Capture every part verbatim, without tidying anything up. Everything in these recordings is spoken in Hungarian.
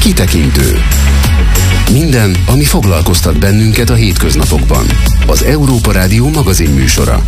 Kitekintő. Minden, ami foglalkoztat bennünket a hétköznapokban. Az Európa Rádió magazin műsora.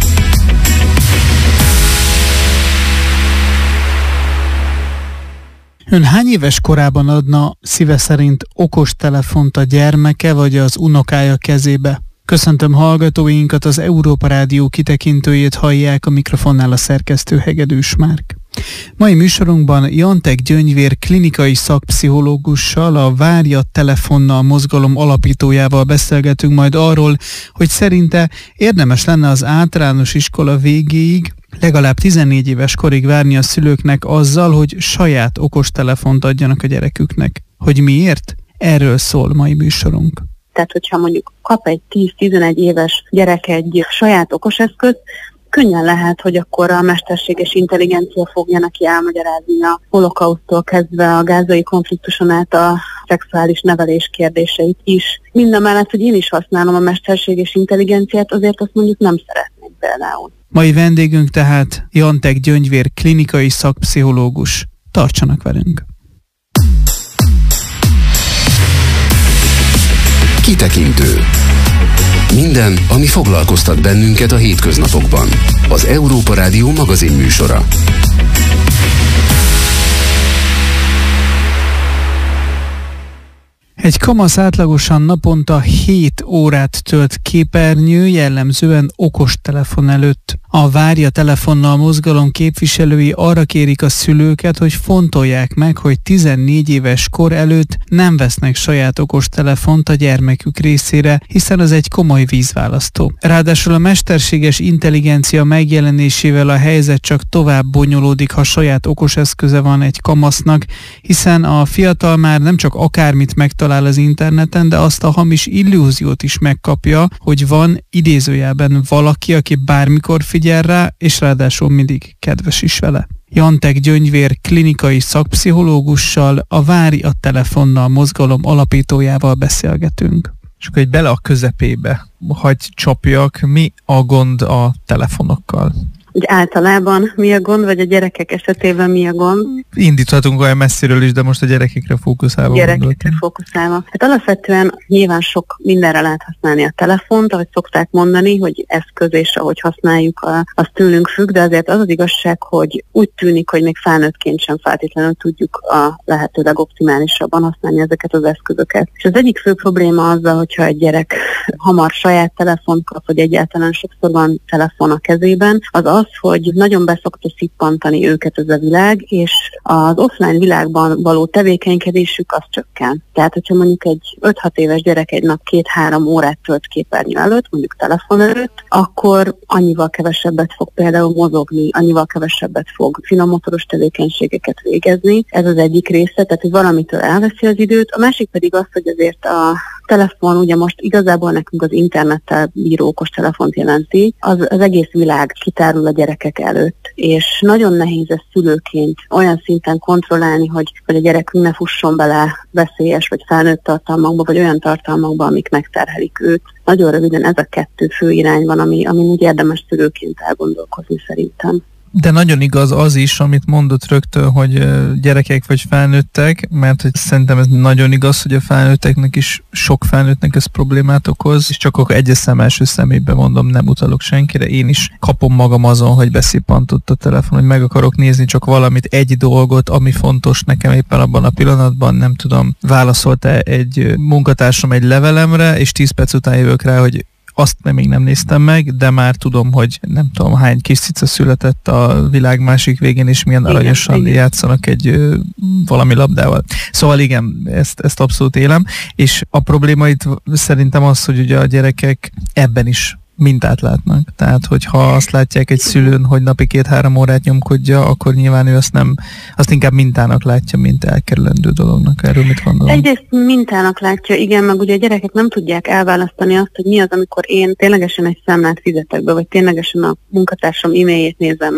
Ön hány éves korában adna szíve szerint okostelefont a gyermeke vagy az unokája kezébe? Köszöntöm hallgatóinkat, az Európa Rádió kitekintőjét hallják, a mikrofonnál a szerkesztő Hegedűs Márk. Mai műsorunkban Jantek Gyöngyvér klinikai szakpszichológussal, a Várja telefonnal mozgalom alapítójával beszélgetünk majd arról, hogy szerinte érdemes lenne az általános iskola végéig legalább tizennégy éves korig várni a szülőknek azzal, hogy saját okostelefont adjanak a gyereküknek. Hogy miért? Erről szól mai műsorunk. Tehát, hogyha mondjuk kap egy tíz-tizenegy éves gyerek egy saját okoseszközt, könnyen lehet, hogy akkor a mesterséges intelligencia fogja neki elmagyarázni a holokausztól kezdve a gázai konfliktuson át a szexuális nevelés kérdéseit is. Mindamellett, hogy én is használom a mesterséges intelligenciát, azért azt mondjuk nem szeretnék például. Mai vendégünk tehát Jantek Gyöngyvér klinikai szakpszichológus. Tartsanak velünk! Kitekintő. Minden, ami foglalkoztat bennünket a hétköznapokban. Az Európa Rádió magazin műsora. Egy kamasz átlagosan naponta hét órát tölt képernyő, jellemzően okostelefon előtt. A Várja telefonnal mozgalom képviselői arra kérik a szülőket, hogy fontolják meg, hogy tizennégy éves kor előtt nem vesznek saját okostelefont a gyermekük részére, hiszen az egy komoly vízválasztó. Ráadásul a mesterséges intelligencia megjelenésével a helyzet csak tovább bonyolódik, ha saját okoseszköze van egy kamasznak, hiszen a fiatal már nem csak akármit megtalál az interneten, de azt a hamis illúziót is megkapja, hogy van idézőjelben valaki, aki bármikor figyel rá, és ráadásul mindig kedves is vele. Jantek Gyöngyvér klinikai szakpszichológussal, a Várja telefonnal mozgalom alapítójával beszélgetünk. És akkor egy bele a közepébe hagy csapjak, mi a gond a telefonokkal? Úgy általában mi a gond, vagy a gyerekek esetében mi a gond? Indíthatunk olyan messziről is, de most a gyerekekre fókuszálva. Gyerekekre gondoltam. fókuszálva. Hát alapvetően nyilván sok mindenre lehet használni a telefont, ahogy szokták mondani, hogy eszköz, és ahogy használjuk, a, az tőlünk függ, de azért az az igazság, hogy úgy tűnik, hogy még felnőttként sem feltétlenül tudjuk a lehető legoptimálisabban használni ezeket az eszközöket. És az egyik fő probléma azzal, hogyha egy gyerek hamar saját telefont kap, vagy egyáltalán sokszor van telefon a kezében, az az, hogy nagyon beszokta szippantani őket ez a világ, és az offline világban való tevékenykedésük az csökken. Tehát, hogyha mondjuk egy öt-hat éves gyerek egy nap két-három órát tölt képernyő előtt, mondjuk telefon előtt, akkor annyival kevesebbet fog például mozogni, annyival kevesebbet fog finommotoros tevékenységeket végezni. Ez az egyik része, tehát hogy valamitől elveszi az időt. A másik pedig az, hogy azért a telefon, ugye most igazából nekünk az internettel bíró okostelefont jelenti, az, az egész világ kitárul a gyerekek előtt, és nagyon nehéz ezt szülőként olyan szinten kontrollálni, hogy, hogy a gyerekünk ne fusson bele veszélyes vagy felnőtt tartalmakba, vagy olyan tartalmakba, amik megterhelik őt. Nagyon röviden ez a kettő fő irány van, ami, ami úgy érdemes szülőként elgondolkozni szerintem. De nagyon igaz az is, amit mondott rögtön, hogy gyerekek vagy felnőttek, mert hogy szerintem ez nagyon igaz, hogy a felnőtteknek is, sok felnőttnek ez problémát okoz, és csak akkor egyes szem első szemébe mondom, nem utalok senkire. Én is kapom magam azon, hogy beszippantott a telefon, hogy meg akarok nézni csak valamit, egy dolgot, ami fontos nekem éppen abban a pillanatban, nem tudom, válaszolt-e egy munkatársam egy levelemre, és tíz perc után jövök rá, hogy azt nem, még nem néztem meg, de már tudom, hogy nem tudom hány kis cica született a világ másik végén, és milyen igen, aranyosan igen. játszanak egy ö, valami labdával. Szóval igen, ezt, ezt abszolút élem, és a probléma itt szerintem az, hogy ugye a gyerekek ebben is mintát látnak. Tehát, hogyha azt látják egy szülőn, hogy napi két-három órát nyomkodja, akkor nyilván ő azt nem, azt inkább mintának látja, mint elkerülendő dolognak. Erről mit gondolom? Egyrészt mintának látja, igen, meg ugye a gyerekek nem tudják elválasztani azt, hogy mi az, amikor én ténylegesen egy számlát fizetek be, vagy ténylegesen a munkatársam e-mailjét nézem meg,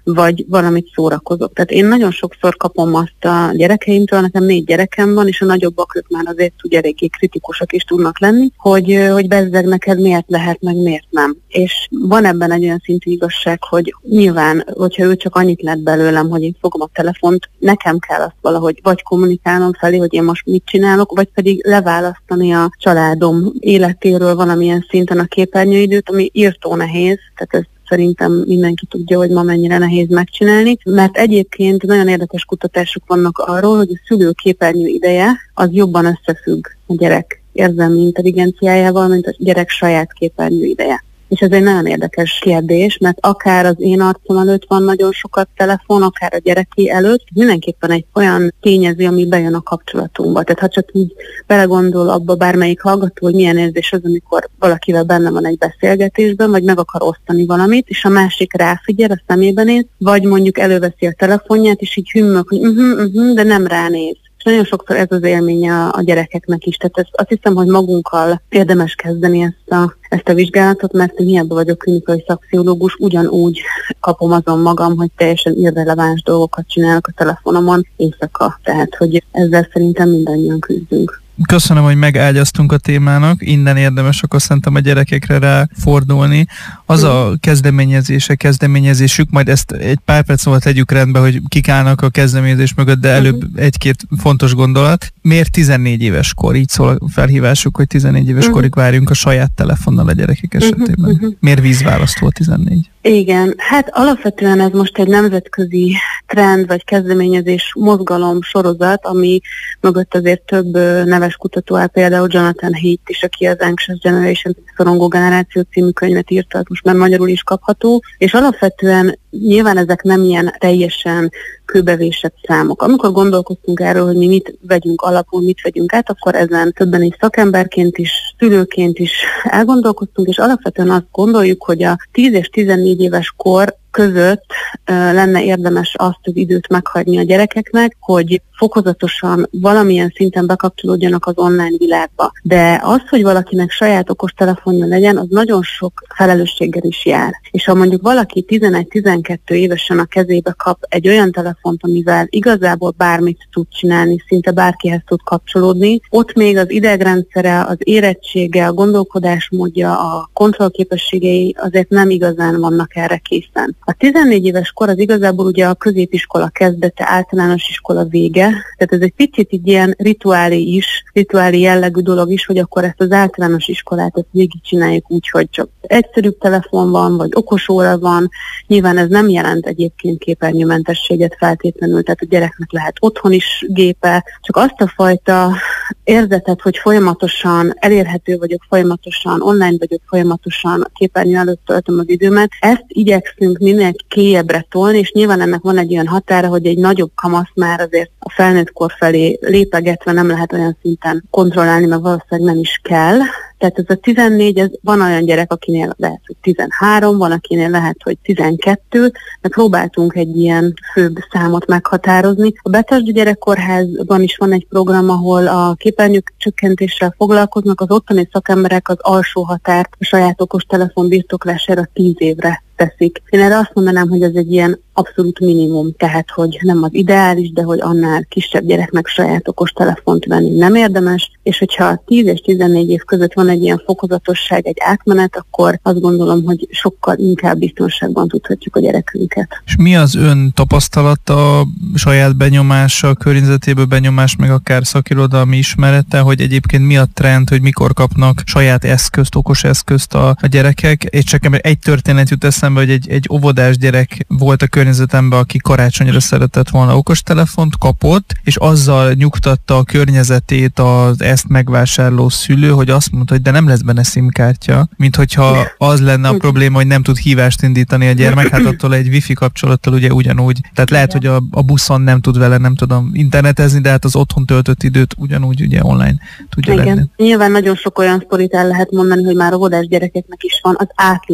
vagy valamit szórakozok. Tehát én nagyon sokszor kapom azt a gyerekeimtől, nekem négy gyerekem van, és a nagyobbak ők már azért úgy eléggé kritikusak is tudnak lenni, hogy, hogy bezzeg neked miért lehet, meg miért nem. És van ebben egy olyan szintű igazság, hogy nyilván, hogyha ő csak annyit lett belőlem, hogy én fogom a telefont, nekem kell azt valahogy vagy kommunikálnom felé, hogy én most mit csinálok, vagy pedig leválasztani a családom életéről valamilyen szinten a képernyőidőt, ami írtó nehéz, tehát ez szerintem mindenki tudja, hogy ma mennyire nehéz megcsinálni, mert egyébként nagyon érdekes kutatások vannak arról, hogy a szülő képernyő ideje az jobban összefügg a gyerek érzelmi intelligenciájával, mint a gyerek saját képernyő ideje. És ez egy nagyon érdekes kérdés, mert akár az én arcom előtt van nagyon sokat telefon, akár a gyereké előtt, mindenképpen egy olyan tényező, ami bejön a kapcsolatunkba. Tehát ha csak így belegondol abba bármelyik hallgató, hogy milyen érzés az, amikor valakivel benne van egy beszélgetésben, vagy meg akar osztani valamit, és a másik ráfigyel, a szemébe néz, vagy mondjuk előveszi a telefonját, és így hümmög, hogy uh-huh, uh-huh, de nem ránéz. És nagyon sokszor ez az élménye a, a gyerekeknek is. Tehát ezt, azt hiszem, hogy magunkkal érdemes kezdeni ezt a, ezt a vizsgálatot, mert én hiába vagyok klinikai szakpszichológus, ugyanúgy kapom azon magam, hogy teljesen irreleváns dolgokat csinálok a telefonomon éjszaka. Tehát, hogy ezzel szerintem mindannyian küzdünk. Köszönöm, hogy megágyaztunk a témának, innen érdemes akkor szerintem a gyerekekre rá fordulni. Az a kezdeményezése, kezdeményezésük, majd ezt egy pár perc múlva tegyük rendbe, hogy kik állnak a kezdeményezés mögött, de előbb egy-két fontos gondolat. Miért tizennégy éves kor? Így szól a felhívásuk, hogy tizennégy éves korig várjunk a saját telefonnal a gyerekek esetében. Miért vízválasztó tizennégy? Igen, hát alapvetően ez most egy nemzetközi trend vagy kezdeményezés mozgalom sorozat, ami mögött azért több neves kutató áll, például Jonathan Haidt is, aki az Anxious Generation, Szorongó Generáció című könyvet írta, most már magyarul is kapható, és alapvetően nyilván ezek nem ilyen teljesen kőbevésett számok. Amikor gondolkoztunk erről, hogy mi mit vegyünk alapul, mit vegyünk át, akkor ezen többen is szakemberként is, szülőként is elgondolkoztunk, és alapvetően azt gondoljuk, hogy a tíz és tizennégy éves kor között uh, lenne érdemes azt az időt meghagyni a gyerekeknek, hogy fokozatosan valamilyen szinten bekapcsolódjanak az online világba. De az, hogy valakinek saját okostelefonja legyen, az nagyon sok felelősséggel is jár. És ha mondjuk valaki tizenegy-tizenkettő évesen a kezébe kap egy olyan telefont, amivel igazából bármit tud csinálni, szinte bárkihez tud kapcsolódni, ott még az idegrendszere, az érettsége, a gondolkodásmódja, a kontrollképességei azért nem igazán vannak erre készen. A tizennégy éves kor az igazából ugye a középiskola kezdete, általános iskola vége, tehát ez egy picit így ilyen rituálé is, rituálé jellegű dolog is, hogy akkor ezt az általános iskolát ezt végigcsináljuk úgy, hogy csak egyszerűbb telefon van, vagy okos óra van. Nyilván ez nem jelent egyébként képernyőmentességet feltétlenül, tehát a gyereknek lehet otthon is gépe, csak azt a fajta érzetet, hogy folyamatosan elérhető vagyok, folyamatosan online vagyok, folyamatosan a képernyő előtt töltöm az időmet, ezt igyekszünk minél kéjebbre tolni, és nyilván ennek van egy olyan határa, hogy egy nagyobb kamasz már azért a felnőtt kor felé lépegetve nem lehet olyan szinten kontrollálni, mert valószínűleg nem is kell. Tehát ez a tizennégy, ez van olyan gyerek, akinél lehet, hogy tizenhárom, van, akinél lehet, hogy tizenkettő, de próbáltunk egy ilyen főbb számot meghatározni. A Betesda Gyerekkórházban is van egy program, ahol a képernyők csökkentéssel foglalkoznak, az ottani szakemberek az alsó határt a saját okostelefon birtoklására tíz évre teszik. Én erre azt mondanám, hogy ez egy ilyen abszolút minimum, tehát hogy nem az ideális, de hogy annál kisebb gyereknek saját okostelefont venni nem érdemes, és hogyha tíz és tizennégy év között van egy ilyen fokozatosság, egy átmenet, akkor azt gondolom, hogy sokkal inkább biztonságban tudhatjuk a gyerekünket. És mi az ön tapasztalata, saját benyomása, környezetéből benyomás, meg akár szakirodalmi ismerete, hogy egyébként mi a trend, hogy mikor kapnak saját eszközt, okos eszközt a, a gyerekek, és csak egy történet jut eszembe, hogy egy, egy óvodás gyerek volt a környezetemben, aki karácsonyra szeretett volna okostelefont, kapott, és azzal nyugtatta a környezetét az ezt megvásárló szülő, hogy azt mondta, hogy de nem lesz benne SIM-kártya, mint hogyha az lenne a probléma, hogy nem tud hívást indítani a gyermek, hát attól egy wifi kapcsolattal ugye ugyanúgy. Tehát lehet, hogy a, a buszon nem tud vele, nem tudom internetezni, de hát az otthon töltött időt ugyanúgy ugye online tudja Igen. lenni. Nyilván nagyon sok olyan sztorit el lehet mondani, hogy már óvodás gyerekeknek is van az átlag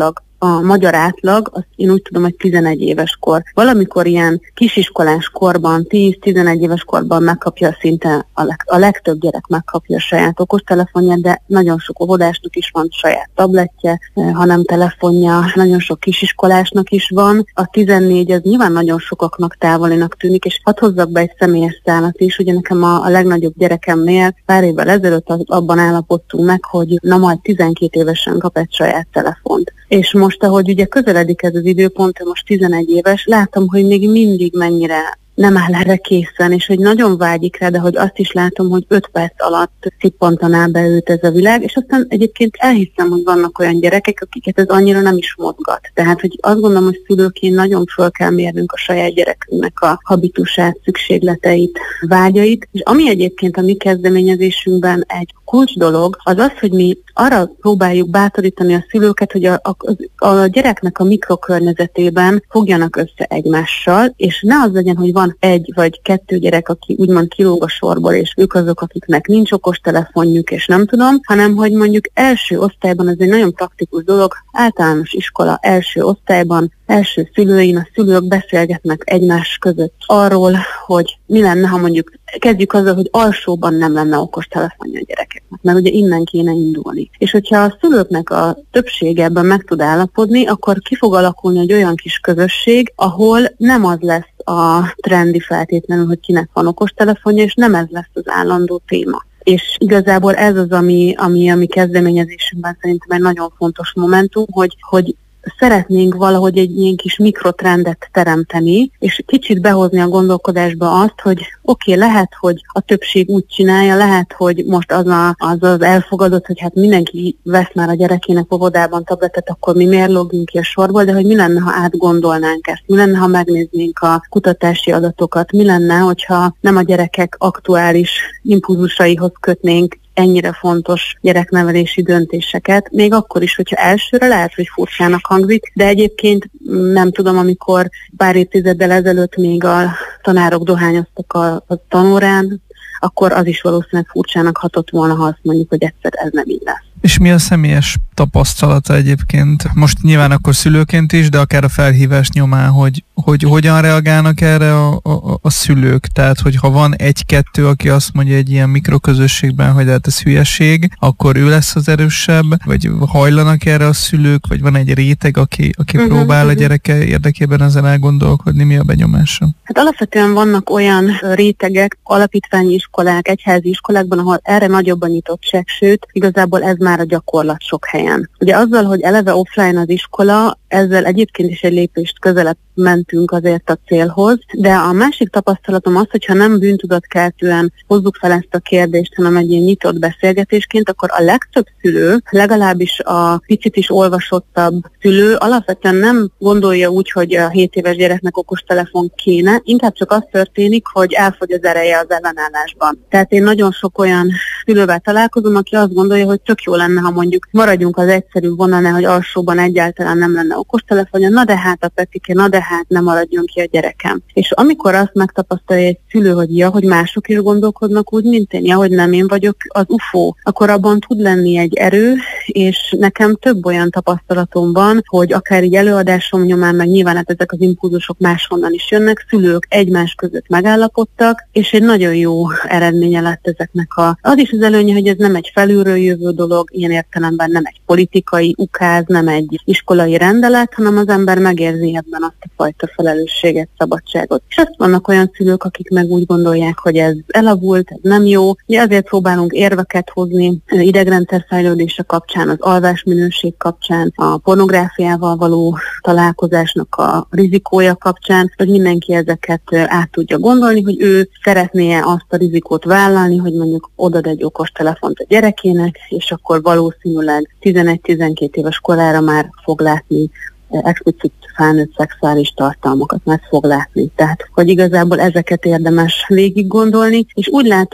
a magyar átlag, azt én úgy tudom, hogy tizenegy éves kor. Valamikor ilyen kisiskolás korban, tíz-tizenegy éves korban megkapja szinte a, leg, a legtöbb gyerek megkapja a saját okostelefonját, de nagyon sok óvodásnak is van saját tabletje, hanem telefonja, nagyon sok kisiskolásnak is van. A tizennégy ez nyilván nagyon sokaknak távolinak tűnik, és hadd hozzak be egy személyes szálat is, ugye nekem a, a legnagyobb gyerekemnél pár évvel ezelőtt abban állapodtunk meg, hogy na majd tizenkét évesen kap egy saját telefont. És most, ahogy ugye közeledik ez az időpont, most tizenegy éves, látom, hogy még mindig mennyire nem áll erre készen, és hogy nagyon vágyik rá, de hogy azt is látom, hogy öt perc alatt szippantaná be őt ez a világ, és aztán egyébként elhiszem, hogy vannak olyan gyerekek, akiket ez annyira nem is mozgat. Tehát, hogy azt gondolom, hogy szülőként nagyon föl kell mérnünk a saját gyerekünknek a habitusát, szükségleteit, vágyait, és ami egyébként a mi kezdeményezésünkben egy kulcs dolog, az az, hogy mi arra próbáljuk bátorítani a szülőket, hogy a, a, a gyereknek a mikrokörnyezetében fogjanak össze egymással, és ne az legyen, hogy van egy vagy kettő gyerek, aki úgymond kilóg a sorból, és ők azok, akiknek nincs okostelefonjuk, és nem tudom, hanem hogy mondjuk első osztályban, ez egy nagyon praktikus dolog, általános iskola első osztályban, első szülőin a szülők beszélgetnek egymás között arról, hogy mi lenne, ha mondjuk kezdjük azzal, hogy alsóban nem lenne okostelefonja a gyerekeknek, mert ugye innen kéne indulni. És hogyha a szülőknek a többsége ebben meg tud állapodni, akkor ki fog alakulni egy olyan kis közösség, ahol nem az lesz a trendi feltétlenül, hogy kinek van okostelefonja, és nem ez lesz az állandó téma. És igazából ez az, ami, ami a mi kezdeményezésünkben szerintem egy nagyon fontos momentum, hogy, hogy szeretnénk valahogy egy ilyen kis mikrotrendet teremteni, és kicsit behozni a gondolkodásba azt, hogy oké, okay, lehet, hogy a többség úgy csinálja, lehet, hogy most az, a, az az elfogadott, hogy hát mindenki vesz már a gyerekének óvodában tabletet, akkor mi miért logjunk ki a sorból, de hogy mi lenne, ha átgondolnánk ezt, mi lenne, ha megnéznénk a kutatási adatokat, mi lenne, hogyha nem a gyerekek aktuális impulzusaihoz kötnénk ennyire fontos gyereknevelési döntéseket, még akkor is, hogyha elsőre lehet, hogy furcsának hangzik, de egyébként nem tudom, amikor pár évtizeddel ezelőtt még a tanárok dohányoztak a, a tanórán, akkor az is valószínűleg furcsának hatott volna, ha azt mondjuk, hogy egyszer ez nem így lesz. És mi a személyes tapasztalata egyébként? Most nyilván akkor szülőként is, de akár a felhívás nyomán, hogy, hogy hogyan reagálnak erre a, a, a szülők? Tehát, hogy ha van egy-kettő, aki azt mondja egy ilyen mikroközösségben, hogy hát ez hülyeség, akkor ő lesz az erősebb, vagy hajlanak erre a szülők, vagy van egy réteg, aki, aki uh-huh, próbál uh-huh. a gyereke érdekében ezen elgondolkodni, mi a benyomása? Hát alapvetően vannak olyan rétegek, alapítványi iskolák, egyházi iskolákban, ahol erre nagyobb a nyitottság, sőt, igazából ez már a gyakorlat sok helyen. Ugye azzal, hogy eleve offline az iskola, ezzel egyébként is egy lépést közelebb mentünk azért a célhoz, de a másik tapasztalatom az, hogyha nem bűntudatkeltően hozzuk fel ezt a kérdést, hanem egy ilyen nyitott beszélgetésként, akkor a legtöbb szülő, legalábbis a picit is olvasottabb szülő alapvetően nem gondolja úgy, hogy a hét éves gyereknek okostelefon kéne, inkább csak az történik, hogy elfogy az ereje az ellenállásban. Tehát én nagyon sok olyan szülővel találkozom, aki azt gondolja, hogy tök jó lenne, ha mondjuk maradjunk az egyszerű vonalnál, hogy alsóban egyáltalán nem lenne okostelefonja, na de hát a Petike, na de hát nem maradjon ki a gyerekem. És amikor azt megtapasztalja egy szülő, hogy ja, hogy mások is gondolkodnak úgy, mint én, ja, hogy nem én vagyok az ufó, akkor abban tud lenni egy erő, és nekem több olyan tapasztalatom van, hogy akár így előadásom nyomán, meg nyilván hát ezek az impulzusok máshonnan is jönnek, szülők egymás között megállapodtak, és egy nagyon jó eredménye lett ezeknek a... Az is az előnye, hogy ez nem egy felülről jövő dolog, ilyen értelemben nem egy politikai ukáz, nem egy iskolai rendelet, hanem az ember megérzi ebben azt a fajta felelősséget, szabadságot. És azt vannak olyan szülők, akik meg úgy gondolják, hogy ez elavult, ez nem jó. Mi azért próbálunk érveket hozni idegrendszer fejlődése kapcsán, az alvásminőség kapcsán, a pornográfiával való találkozásnak a rizikója kapcsán, hogy mindenki ezeket át tudja gondolni, hogy ő szeretné azt a rizikót vállalni, hogy mondjuk odad egy okostelefont a gyerekének, és akkor valószínűleg tizenegy-tizenkét éves korára már fog látni explicit felnőtt szexuális tartalmakat, mert fog látni. Tehát, hogy igazából ezeket érdemes végig gondolni, és úgy látom, hogy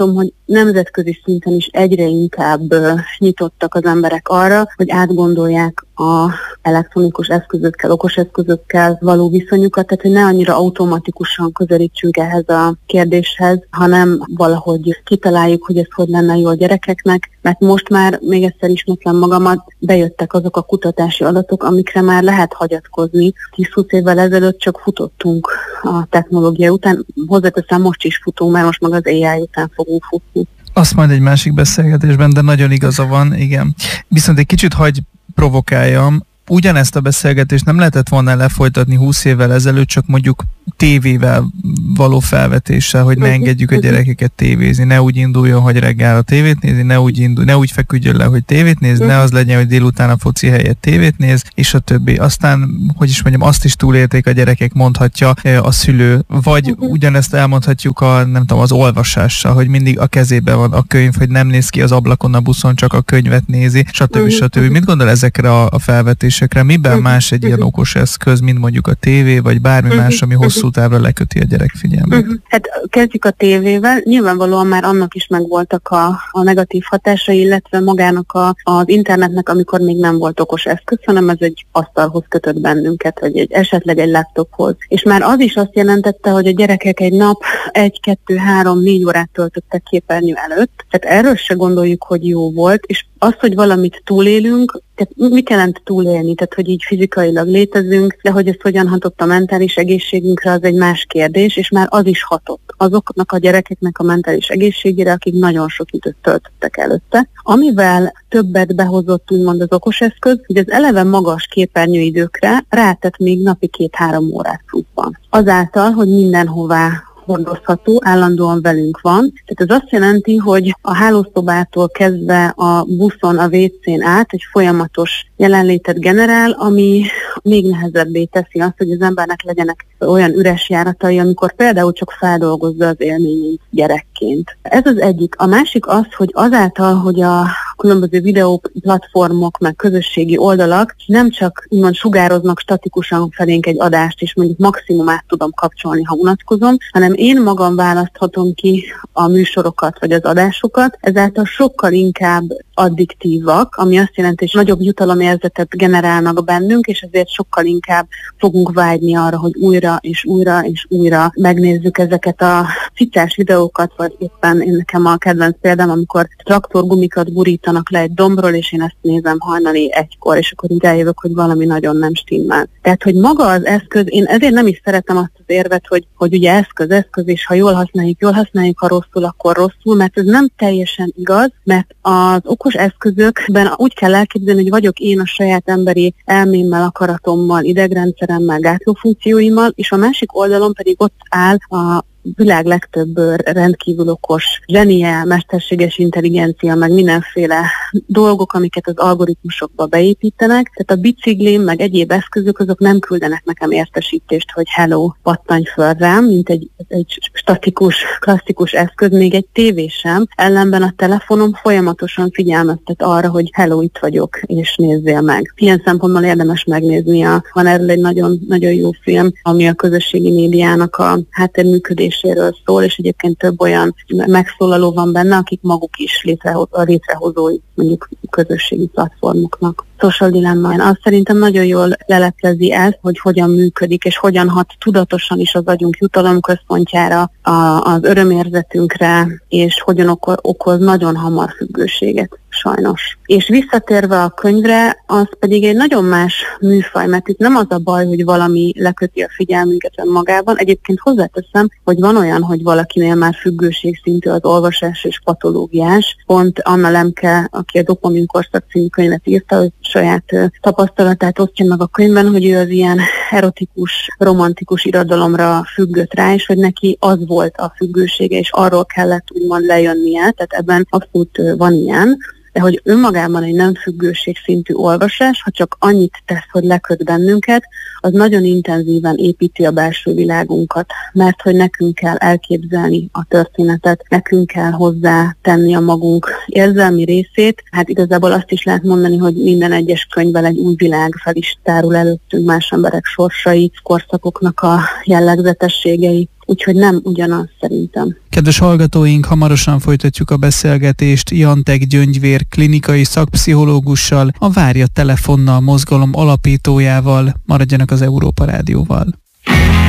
nemzetközi szinten is egyre inkább nyitottak az emberek arra, hogy átgondolják a elektronikus eszközökkel, okos eszközökkel való viszonyukat, tehát hogy ne annyira automatikusan közelítsünk ehhez a kérdéshez, hanem valahogy kitaláljuk, hogy ez hogy lenne jó a gyerekeknek, mert most már, még egyszer ismétlem magamat, bejöttek azok a kutatási adatok, amikre már lehet hagyatkozni. tíz-húsz évvel ezelőtt csak futottunk a technológia után, hozzáteszem, most is futunk, mert most meg az á i után fogunk futni. Azt majd egy másik beszélgetésben, de nagyon igaza van, igen. Viszont egy kicsit hagy provokáljam, ugyanezt a beszélgetést nem lehetett volna lefolytatni húsz évvel ezelőtt, csak mondjuk tévével való felvetéssel, hogy ne engedjük a gyerekeket tévézni, ne úgy induljon, hogy reggel a tévét nézi, ne úgy, indul, ne úgy feküdjön le, hogy tévét néz, ne az legyen, hogy délután a foci helyett tévét néz, és a többi. Aztán, hogy is mondjam, azt is túlélték a gyerekek, mondhatja a szülő, vagy ugyanezt elmondhatjuk a, nem tudom, az olvasással, hogy mindig a kezében van a könyv, hogy nem néz ki az ablakon a buszon, csak a könyvet nézi, stb. stb. Mit gondol ezekre a, a felvetésekre? Miben más egy ilyen okos eszköz, mint mondjuk a tévé, vagy bármi más, ami hosszú távra leköti a gyerek figyelmét? Uh-huh. Hát kezdjük a tévével. Nyilvánvalóan már annak is megvoltak a, a negatív hatásai, illetve magának a, az internetnek, amikor még nem volt okos eszköz, hanem ez egy asztalhoz kötött bennünket, vagy egy, esetleg egy laptophoz. És már az is azt jelentette, hogy a gyerekek egy nap egy, kettő, három, négy órát töltöttek képernyő előtt. Tehát erről se gondoljuk, hogy jó volt, és az, hogy valamit túlélünk, tehát mit jelent túlélni? Tehát, hogy így fizikailag létezünk, de hogy ez hogyan hatott a mentális egészségünkre, az egy más kérdés, és már az is hatott azoknak a gyerekeknek a mentális egészségére, akik nagyon sok időt töltöttek előtte. Amivel többet behozott úgymond az okos eszköz, hogy az eleve magas képernyőidőkre rátett még napi két-három órát pluszban. Azáltal, hogy mindenhová hordozható, állandóan velünk van. Tehát ez azt jelenti, hogy a hálószobától kezdve a buszon, a vécén át egy folyamatos jelenlétet generál, ami még nehezebbé teszi azt, hogy az embernek legyenek olyan üres járatai, amikor például csak feldolgozza az élményeit gyerekként. Ez az egyik. A másik az, hogy azáltal, hogy a különböző videó platformok, meg közösségi oldalak nem csak úgymond sugároznak statikusan felénk egy adást, és mondjuk maximum át tudom kapcsolni, ha unatkozom, hanem én magam választhatom ki a műsorokat vagy az adásokat, ezáltal sokkal inkább addiktívak, ami azt jelenti, hogy nagyobb jutalomérzetet generálnak bennünk, és ezért sokkal inkább fogunk vágyni arra, hogy újra és újra és újra megnézzük ezeket a cicás videókat, vagy éppen én nekem a kedvenc példám, amikor traktorgumikat burítanak le egy dombról, és én ezt nézem hajnali egykor, és akkor így rájövök, hogy valami nagyon nem stimmel. Tehát, hogy maga az eszköz, én ezért nem is szeretem azt az érvet, hogy, hogy ugye eszköz, eszköz, és ha jól használjuk, jól használjuk, ha rosszul, akkor rosszul, mert ez nem teljesen igaz, mert az okos eszközökben úgy kell elképzelni, hogy vagyok én a saját emberi elmémmel, akaratommal, idegrendszeremmel, gátlófunkcióimmal, és a másik oldalon pedig ott áll a világ legtöbb rendkívül okos zsenie, mesterséges intelligencia, meg mindenféle dolgok, amiket az algoritmusokba beépítenek. Tehát a biciklim, meg egyéb eszközök, azok nem küldenek nekem értesítést, hogy hello, pattanj föl rám, mint egy, egy statikus, klasszikus eszköz, még egy tévé sem. Ellenben a telefonom folyamatosan figyelmeztet arra, hogy hello, itt vagyok, és nézzél meg. Ilyen szempontból érdemes megnézni. A, van erről egy nagyon, nagyon jó film, ami a közösségi médiának a háttérműködéséről szól, és egyébként több olyan megszólaló van benne, akik maguk is létrehoz, a létrehozói mondjuk közösségi platformoknak. Social Dilemma. Azt szerintem nagyon jól leleplezi ezt, hogy hogyan működik, és hogyan hat tudatosan is az agyunk jutalomközpontjára, a, az örömérzetünkre, és hogyan oko- okoz nagyon hamar függőséget, sajnos. És visszatérve a könyvre, az pedig egy nagyon más műfaj, mert itt nem az a baj, hogy valami leköti a figyelmünket önmagában. Egyébként hozzáteszem, hogy van olyan, hogy valakinél már függőségszintű az olvasás és patológiás. Pont Anna Lemke, aki a Dopamin korszak című könyvet írta, hogy saját tapasztalatát osztja meg a könyvben, hogy ő az ilyen erotikus, romantikus irodalomra függött rá, és hogy neki az volt a függősége, és arról kellett úgymond lejönnie, tehát ebben abszolút van ilyen. De hogy önmagában egy nem függőségszintű olvasás, ha csak annyit tesz, hogy leköt bennünket, az nagyon intenzíven építi a belső világunkat, mert hogy nekünk kell elképzelni a történetet, nekünk kell hozzá tenni a magunk érzelmi részét. Hát igazából azt is lehet mondani, hogy minden egyes könyvben egy új világ fel is tárul előttünk, más emberek sorsai, korszakoknak a jellegzetességei. úgyhogy nem ugyanaz szerintem. Kedves hallgatóink, hamarosan folytatjuk a beszélgetést Jantek Gyöngyvér klinikai szakpszichológussal, a Várja telefonnal mozgalom alapítójával. Maradjanak az Európa Rádióval.